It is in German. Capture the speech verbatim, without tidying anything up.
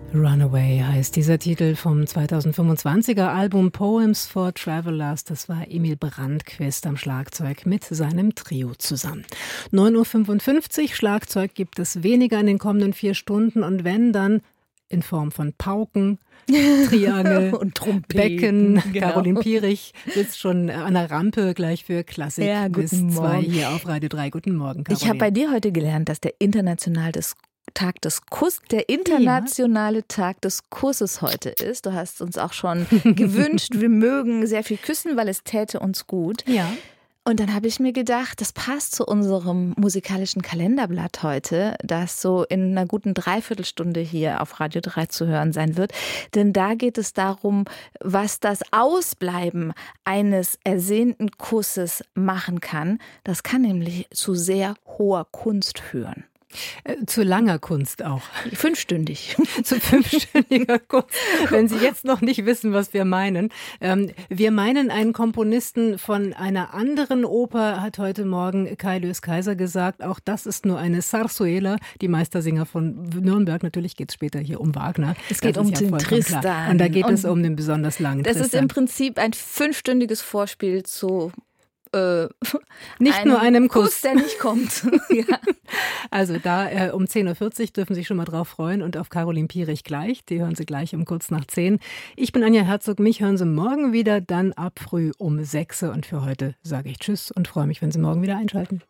Runaway heißt dieser Titel vom zweitausendfünfundzwanziger Album Poems for Travelers. Das war Emil Brandquist am Schlagzeug mit seinem Trio zusammen. neun Uhr fünfundfünfzig, Schlagzeug gibt es weniger in den kommenden vier Stunden und wenn, dann in Form von Pauken, Triangel und Trompeten. Becken. Genau. Caroline Pierich sitzt schon an der Rampe gleich für Klassik ja, bis zwei hier auf Radio drei. Guten Morgen, Caroline. Ich habe bei dir heute gelernt, dass der international des Tag des Kuss, der internationale ja. Tag des Kusses heute ist. Du hast uns auch schon gewünscht, wir mögen sehr viel küssen, weil es täte uns gut. Ja. Und dann habe ich mir gedacht, das passt zu unserem musikalischen Kalenderblatt heute, das so in einer guten Dreiviertelstunde hier auf Radio drei zu hören sein wird. Denn da geht es darum, was das Ausbleiben eines ersehnten Kusses machen kann. Das kann nämlich zu sehr hoher Kunst führen. Äh, zu langer Kunst auch. Fünfstündig. Zu fünfstündiger Kunst. Wenn Sie jetzt noch nicht wissen, was wir meinen. Ähm, wir meinen einen Komponisten von einer anderen Oper, hat heute Morgen Kai Lös Kaiser gesagt. Auch das ist nur eine Zarzuela, die Meistersinger von Nürnberg. Natürlich geht es später hier um Wagner. Es geht das um ja den Tristan. Klar. Und da geht Und es um den besonders langen das Tristan. Das ist im Prinzip ein fünfstündiges Vorspiel zu Äh, nicht einem nur einem Kuss. Kuss, der nicht kommt. Ja. Also da äh, um zehn Uhr vierzig dürfen Sie sich schon mal drauf freuen und auf Caroline Pierich gleich. Die hören Sie gleich um kurz nach zehn. Ich bin Anja Herzog, mich hören Sie morgen wieder, dann ab früh um sechs. Und für heute sage ich Tschüss und freue mich, wenn Sie morgen wieder einschalten.